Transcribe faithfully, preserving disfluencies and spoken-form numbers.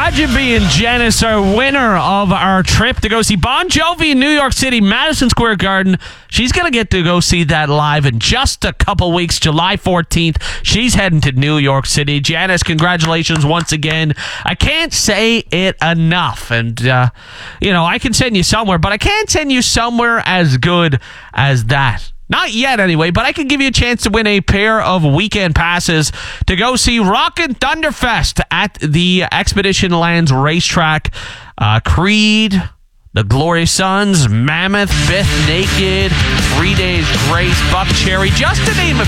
Imagine being Janice, our winner of our trip to go see Bon Jovi in New York City, Madison Square Garden. She's going to get to go see that live in just a couple weeks, July fourteenth. She's heading to New York City. Janice, congratulations once again. I can't say it enough. And, uh, you know, I can send you somewhere, but I can't send you somewhere as good as that. Not yet, anyway, but I can give you a chance to win a pair of weekend passes to go see Rockin' Thunderfest at the Expedition Lands racetrack. Uh, Creed, The Glorious Sons, Mammoth, Beth Naked, Three Days Grace, Buck Cherry, just to name a